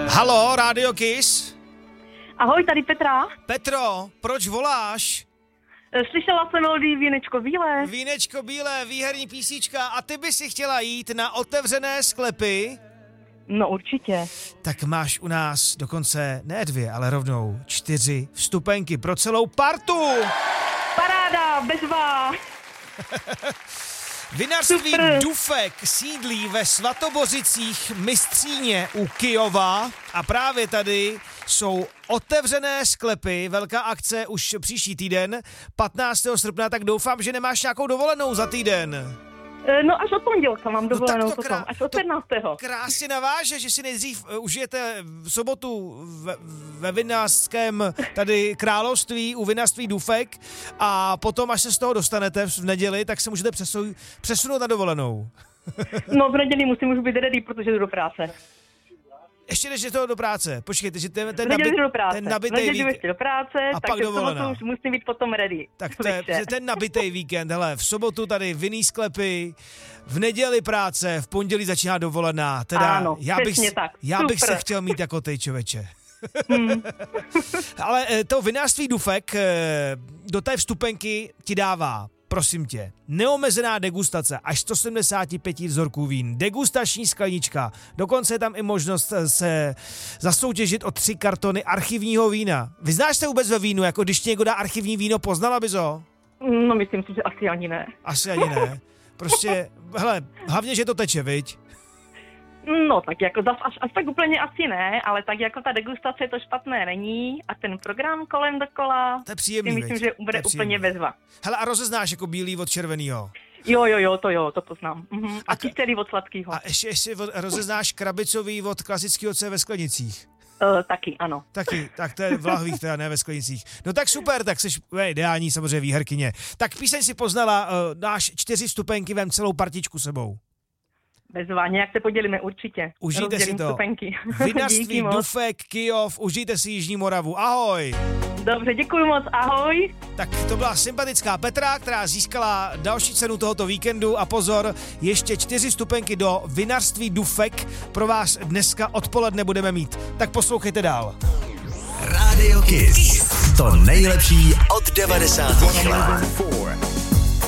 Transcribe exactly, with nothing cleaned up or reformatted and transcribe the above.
Halo, Radio Kiss. Ahoj, tady Petra. Petro, proč voláš? Slyšela jsem melodii Vínečko bílé. Vínečko bílé, výherní písnička. A ty by si chtěla jít na otevřené sklepy? No určitě. Tak máš u nás dokonce ne dvě, ale rovnou čtyři vstupenky pro celou partu. Paráda, bezva. Vinařství Super. Dufek sídlí ve Svatobozicích Mystříně u Kyjova a právě tady jsou otevřené sklepy, velká akce už příští týden, patnáctého srpna, tak doufám, že nemáš nějakou dovolenou za týden. No až od pondělka mám dovolenou no, tak to potom, krá- až od to sedmnáctého Krásně naváže, že si nejdřív uh, užijete v sobotu ve, ve vinařském tady království u vinařství Dufek a potom, až se z toho dostanete v neděli, tak se můžete přesu- přesunout na dovolenou. No v neděli musím už být ready, protože jdu do práce. Ještě než je to do práce, počkejte, že ten, ten, V neděli nabit, jdu do práce, ten v nabitej neděli jdu víkend, ještě do práce, a pak takže v dovolená. sobotu už musím být potom ready. Tak to je ten nabitej víkend, hele, v sobotu tady vinný sklepy, v neděli práce, v pondělí začíná dovolená, teda ano, já, bych, přesně tak. já bych Super. se chtěl mít jako ty, člověče. Hmm. Ale eh, to vinařství Dufek eh, do té vstupenky ti dává, prosím tě, neomezená degustace až sto sedmdesát pět vzorků vín, degustační sklenička, dokonce je tam i možnost se zasoutěžit o tři kartony archivního vína. Vyznáš se vůbec ve vínu, jako když ti někdo dá archivní víno, poznala bys ho? No myslím si, že asi ani ne. Asi ani ne. Prostě, hele, hlavně, že to teče, viď? No tak jako zas až, až tak úplně asi ne, ale tak jako ta degustace to špatné není a ten program kolem dokola, To je příjemný, si myslím, viď? že To bude je příjemný. úplně bezva. Hele, a rozeznáš jako bílý od červenýho. Jo, jo, jo, to jo, to poznám. Mhm. A, A a k- kyselý od sladkýho. A ještě, ještě od- rozeznáš krabicový od klasického, co je ve sklenicích. Uh, taky, ano. Taky, tak to je v lahvích, teda ne ve sklenicích. No tak super, tak jsi ideální samozřejmě výherkyně. Tak píseň si poznala, uh, dáš čtyři vstupenky, vem celou partičku sebou. Bezva, nějak se podělíme určitě. Užijte si Rozdělím to. Stupenky. Vinařství Díky moc. Dufek, Kyjov, užijte si Jižní Moravu. Ahoj! Dobře, děkuji moc, ahoj. Tak to byla sympatická Petra, která získala další cenu tohoto víkendu a pozor, ještě čtyři stupenky do Vinařství Dufek pro vás dneska odpoledne budeme mít. Tak poslouchejte dál. Radio Kiss. To nejlepší od devadesátých let.